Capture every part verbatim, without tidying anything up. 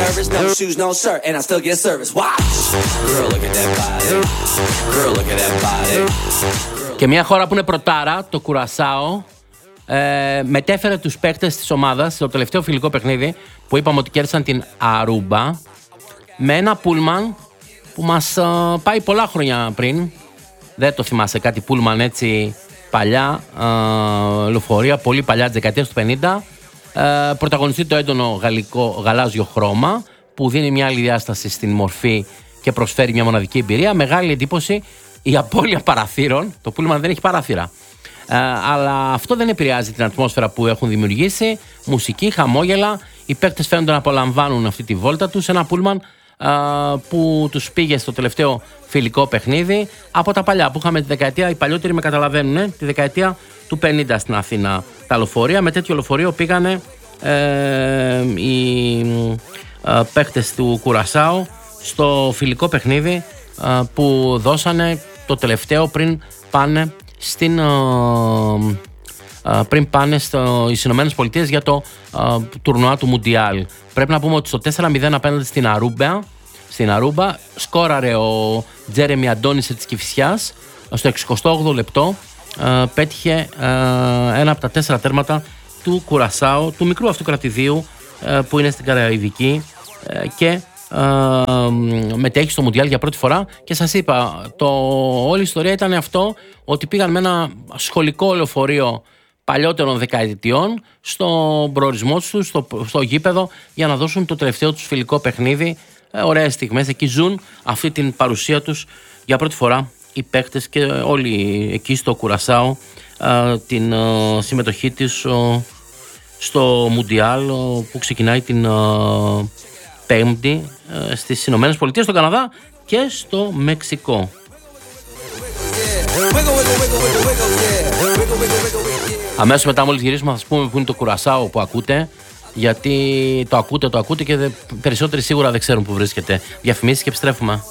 nervous, no shoes, no shirt, and I still get service. Watch. Girl, look at that body. Girl, look at that body. Και μια χώρα που είναι πρωτάρα, το Κουρασάο, ε, μετέφερε τους παίκτες της ομάδας στο τελευταίο φιλικό παιχνίδι που είπαμε ότι κέρδισαν την Αρούμπα με ένα πούλμαν που μας ε, πάει πολλά χρόνια πριν. Δεν το θυμάσαι, κάτι πούλμαν έτσι παλιά, ε, λεωφορεία, πολύ παλιά της δεκαετίας του πενήντα. Ε, πρωταγωνιστεί το έντονο γαλλικό, γαλάζιο χρώμα που δίνει μια άλλη διάσταση στην μορφή και προσφέρει μια μοναδική εμπειρία. Μεγάλη εντύπωση η απώλεια παραθύρων. Το πούλμαν δεν έχει παράθυρα. Ε, αλλά αυτό δεν επηρεάζει την ατμόσφαιρα που έχουν δημιουργήσει. Μουσική, χαμόγελα. Οι παίκτες φαίνονται να απολαμβάνουν αυτή τη βόλτα τους. Ένα πούλμαν ε, που τους πήγε στο τελευταίο φιλικό παιχνίδι από τα παλιά που είχαμε τη δεκαετία. Οι παλιότεροι με καταλαβαίνουν, ε, τη δεκαετία του πενήντα στην Αθήνα τα λεωφορεία. Με τέτοιο λεωφορείο πήγανε ε, οι ε, παίκτες του Κουρασάου στο φιλικό παιχνίδι ε, που δώσανε το τελευταίο πριν πάνε στην, ε, ε, πριν πάνε στις Ηνωμένες Πολιτείες για το ε, τουρνουά του Μουντιάλ. Πρέπει να πούμε ότι στο τέσσερα μηδέν απέναντι στην Αρούμπα, στην Αρούμπα σκόραρε ο Τζέρεμι Αντώνησε της Κηφισιάς στο εξηκοστό όγδοο λεπτό. Ε, πέτυχε ε, ένα από τα τέσσερα τέρματα του Κουρασάου, του μικρού αυτού κρατηδίου ε, που είναι στην Καραϊβική ε, και ε, μετέχει στο Μουντιάλ για πρώτη φορά. Και σας είπα, το, όλη η ιστορία ήταν αυτό, ότι πήγαν με ένα σχολικό λεωφορείο παλιότερων δεκαετιών στον προορισμό τους, στο, στο γήπεδο, για να δώσουν το τελευταίο τους φιλικό παιχνίδι. ε, ωραίες στιγμές, εκεί ζουν αυτή την παρουσία τους για πρώτη φορά οι παίκτες και όλοι εκεί στο Κουρασάο την συμμετοχή της στο Μουντιάλ που ξεκινάει την Πέμπτη στις Ηνωμένες Πολιτείες, στον Καναδά και στο Μεξικό. Αμέσως μετά, μόλις γυρίσουμε, θα σας πούμε που είναι το Κουρασάο που ακούτε, γιατί το ακούτε, το ακούτε και δε, περισσότεροι σίγουρα δεν ξέρουν που βρίσκεται. Διαφημίσεις και επιστρέφουμε.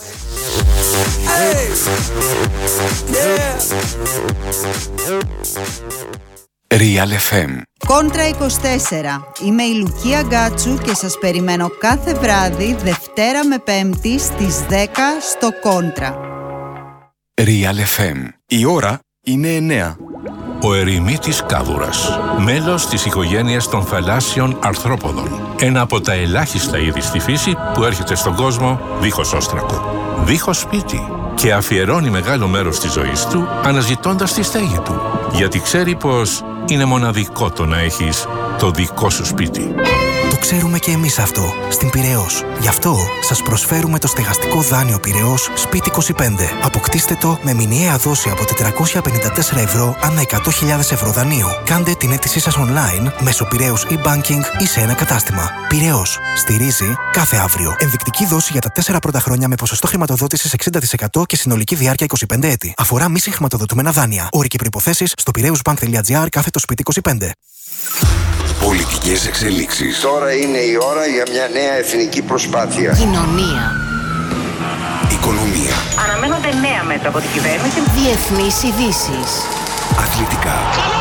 Real εφ εμ. Κόντρα είκοσι τέσσερα. Είμαι η Λουκία Γκάτσου και σας περιμένω κάθε βράδυ, Δευτέρα με Πέμπτη στις δέκα στο Κόντρα. Real εφ εμ. Η ώρα είναι εννέα. Ο ερημίτης κάδουρας, μέλος της οικογένειας των θαλάσσιων αρθρόποδων. Ένα από τα ελάχιστα είδη στη φύση που έρχεται στον κόσμο δίχως όστρακο, δίχως σπίτι, και αφιερώνει μεγάλο μέρος της ζωής του αναζητώντας τη στέγη του, γιατί ξέρει πως είναι μοναδικό το να έχεις το δικό σου σπίτι. Το ξέρουμε και εμείς αυτό, στην Πειραιώς. Γι' αυτό σας προσφέρουμε το στεγαστικό δάνειο Πειραιώς Σπίτι είκοσι πέντε. Αποκτήστε το με μηνιαία δόση από τετρακόσια πενήντα τέσσερα ευρώ ανά εκατό χιλιάδες ευρώ δανείο. Κάντε την αίτησή σας online μέσω Πειραιώς e-banking ή σε ένα κατάστημα. Πειραιώς. Στηρίζει κάθε αύριο. Ενδεικτική δόση για τα τέσσερα πρώτα χρόνια με ποσοστό χρηματοδότησης εξήντα τοις εκατό και συνολική διάρκεια είκοσι πέντε έτη. Αφορά μη συγχρηματοδοτούμενα δάνεια. Όροι και προϋποθέσεις στο πειραιώσbank.gr κάθετο σπίτι είκοσι πέντε. Πολιτικές εξελίξεις. Τώρα είναι η ώρα για μια νέα εθνική προσπάθεια. Κοινωνία. Οικονομία. Αναμένονται νέα μέτρα από την κυβέρνηση. Διεθνείς ειδήσεις. Αθλητικά.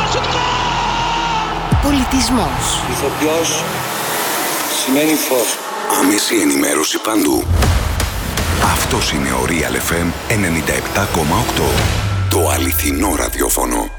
Πολιτισμός. Ηθοποιός σημαίνει φως. Άμεση ενημέρωση παντού. Αυτός είναι ο Real εφ εμ ενενήντα επτά κόμμα οκτώ. Το αληθινό ραδιόφωνο.